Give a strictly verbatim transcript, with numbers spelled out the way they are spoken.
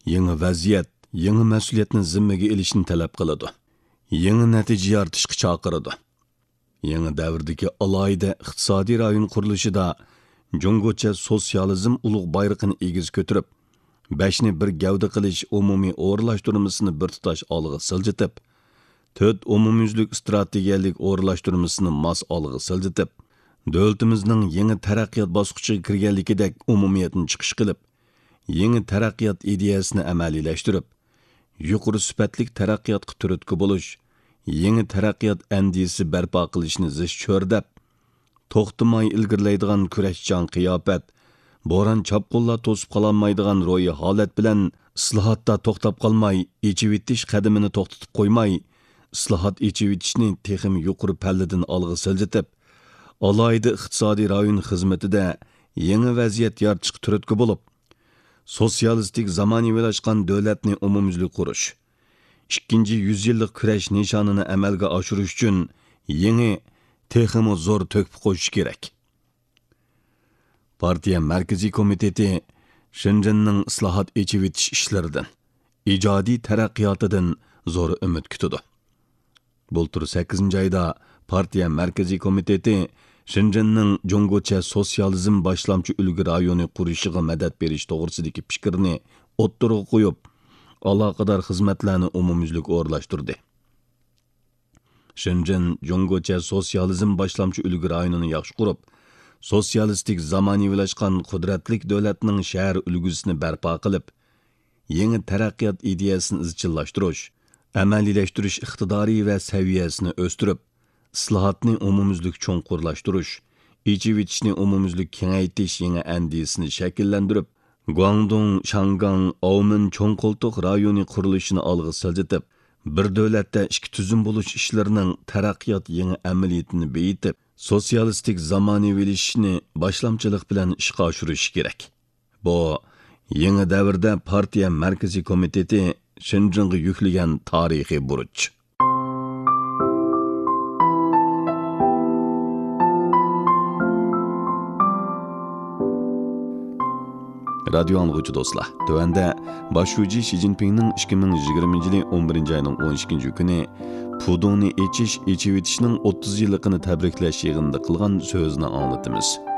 yangi vaziyat, yangi mas'uliyatni zimmaga ilishni talab qiladi. Yangi natija yoritishga chaqiradi. Yangi davrdagi alohida iqtisodiy rayon qurilishida Jungocha sotsializm ulug' bayrog'ini egiz ko'tarib, beshni bir gavda qilish umumiy o'rlashtirmasini bir tutash olg'a siljitib, to'rt umumyuzlik strategiyalik o'rlashtirmasini mas olg'a siljitib, davlatimizning yangi taraqqiyot bosqichiga kirganligidek umumiyatni chiqish qilib, yangi taraqqiyot ideyasini amaliylashtirib, yuqori sifatli taraqqiyotga turtki bo'lish, yangi taraqqiyot andisi barpo qilishni zish cho'rdab, to'xtamay ilgirlaydigan kurashchan qiyofat, bo'ron chopqunlar to'sib qololmaydigan ro'yi holat bilan islohotda to'xtab qolmay, echivitish qadamini to'xtatib qo'ymay, islohot echivitishni texim yuqori palladan olg'a siljitib, alohida iqtisodiy rayon xizmatida yangi vaziyat yaratishga turtki bo'lib, sotsialistik zamonaviylashgan davlatni umumyuzlik qurish, ikkinchi yuz yillik kurash nishonini amalga oshirish uchun yangi texmi zo'r to'kib qo'yish kerak. Partiya Markaziy komiteti Shenzhenning islohot echivitish ishlaridan, ijodiy taraqqiyotidan zo'r umid kutadi. Bultur sakkizinchi oyda Partiya Markaziy komiteti Shenzhenning Jungocha sotsializm boshlamchi ulgu rayoni qurishiga madad berish to'g'risidagi fikrni o'ttirg'a qo'yib, aloqador xizmatlarni umumyuzlik o'rlashtirdi. Shenzhen Jungocha sotsializm boshlamchi ulgu rayonini yaxshi qurib, sotsialistik zamonaviylashgan qudratlik davlatning shahar ulgusini barpo qilib, yangi taraqqiyot ideyasini izchillashtirish, amaliylashtirish iqtidori va saviyasini o'stirib, islohotni umumyuzlik cho'nqurlashtirish, echivitishni umumyuzlik kengaytirish yangi andisini shakllantirib, Guangdong, Shangang, Aumen cho'nqoltiq rayoni qurilishini olg'a siljitib, bir davlatda ikki tuzum bo'lish ishlarining taraqqiyot yangi amaliyatini beyitib, sotsialistik zamonaviylashishni boshlamchilik bilan ishga oshirish kerak. Bu yangi davrda partiya Markaziy komiteti Shenzhenga yuklagan tarixiy burch. Radio anlıqçı dostlar, tövəndə başçı Xi Jinping'nin ikki ming yigirmanchi yili o'n birinchi ayning o'n ikkinchi kuni Pudongni echish, echivitishning o'ttiz yilligini tabriklash yig'inida qilgan so'zni anglatamiz.